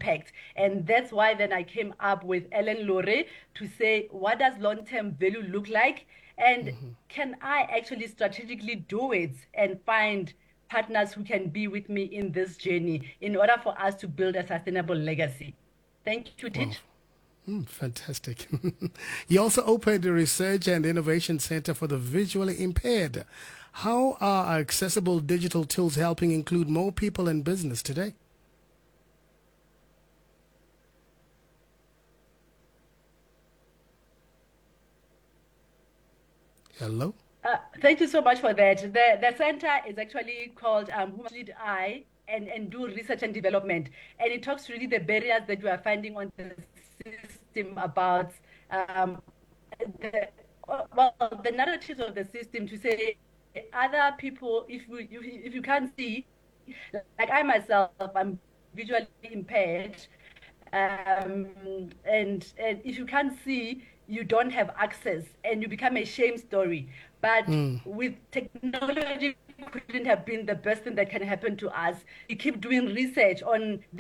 impact. And that's why then I came up with Ellen Lore to say, what does long-term value look like? And can I actually strategically do it and find partners who can be with me in this journey in order for us to build a sustainable legacy? Thank you, Wow. Teach. Fantastic. You also opened a research and innovation center for the visually impaired. How are accessible digital tools helping include more people in business today? Hello? Thank you so much for that. The center is actually called Human Lead Eye and do research and development. And it talks really the barriers that we are finding on the system about um, the, well, the narratives of the system to say other people, if you can't see, like I myself, I'm visually impaired, and if you can't see, you don't have access, and you become a shame story. But with technology, couldn't have been the best thing that can happen to us. We keep doing research on the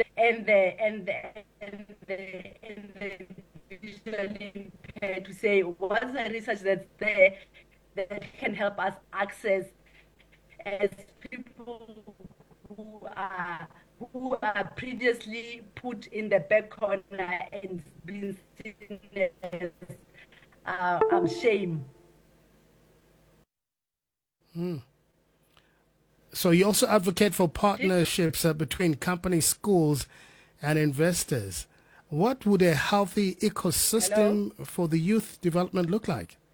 and the visually impaired to say what's the research that's there that can help us access as people who are who are previously put in the back corner and being seen as shame. So you also advocate for Teach? partnerships between companies, schools, and investors. What would a healthy Hello? ecosystem for the youth development look like?